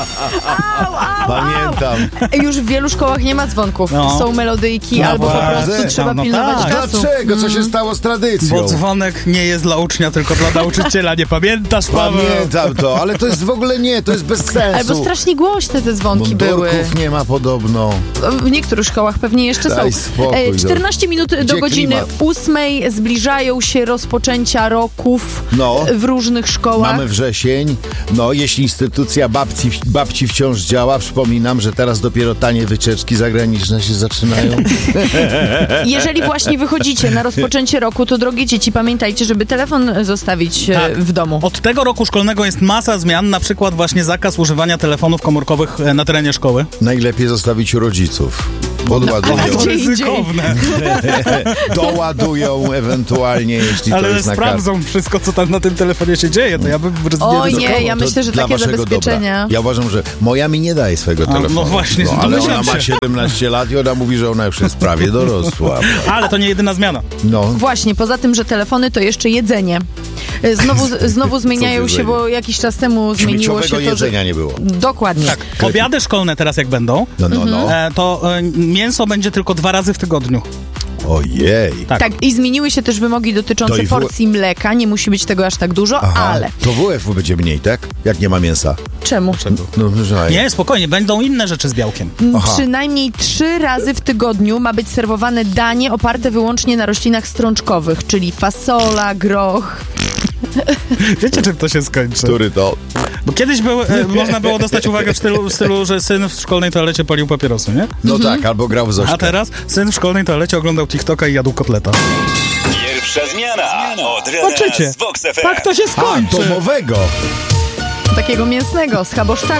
Pamiętam. Już w wielu szkołach nie ma dzwonków. Są melodyjki, albo po prostu trzeba pilnować czasu. Dlaczego? Co się stało z tradycją? Bo dzwonek nie jest dla ucznia, tylko dla nauczyciela. Nie pamiętasz, Paweł? Pamiętam to, ale to jest w ogóle nie, to jest bez sensu. Albo strasznie głośne te dzwonki były. Mundurków nie ma podobno. W niektórych szkołach pewnie jeszcze Daj są. spokój, 14 minut do godziny klimat? 8 zbliżają się rozpoczęcia roków w różnych szkołach. Mamy wrzesień. Jeśli instytucja babci wciąż działa, przypominam, że teraz dopiero tanie wycieczki zagraniczne się zaczynają. Jeżeli właśnie wychodzicie na rozpoczęcie roku, to drogie dzieci, pamiętajcie, żeby telefon zostawić w domu. Od tego roku szkolnego jest masa zmian, na przykład właśnie zakaz używania telefonów komórkowych na terenie szkoły. Najlepiej zostawić u rodziców. Podładują. To ryzykowne. Doładują ewentualnie, jeśli to ale jest nakaz. sprawdzą wszystko, co tam na tym telefonie się dzieje. To ja bym ja myślę, że takie zabezpieczenia. Dobra. Ja uważam, że moja mi nie daje swojego telefonu. No właśnie, ale ona ma 17 lat i ona mówi, że ona już jest prawie dorosła. Ale to nie jedyna zmiana. Właśnie, poza tym, że telefony to jeszcze jedzenie. Znowu zmieniają się, bo jakiś czas temu zmieniło się to, jedzenia nie było. Dokładnie. Tak. Obiady szkolne teraz jak będą, to mięso będzie tylko 2 razy w tygodniu. Ojej. Tak, i zmieniły się też wymogi dotyczące porcji mleka. Nie musi być tego aż tak dużo, ale... To WF będzie mniej, tak? Jak nie ma mięsa. Czemu? Nie, spokojnie, będą inne rzeczy z białkiem. Przynajmniej 3 razy w tygodniu ma być serwowane danie oparte wyłącznie na roślinach strączkowych, czyli fasola, groch. Wiecie, czym to się skończy? Który to? Bo kiedyś można było dostać uwagę w stylu, że syn w szkolnej toalecie palił papierosy, nie? No tak, albo grał w Zośkę. A teraz syn w szkolnej toalecie oglądał TikToka i jadł kotleta. Pierwsza zmiana od rana z Vox FM. Tak to się skończy. Atomowego. Takiego mięsnego, z chaboszczaka.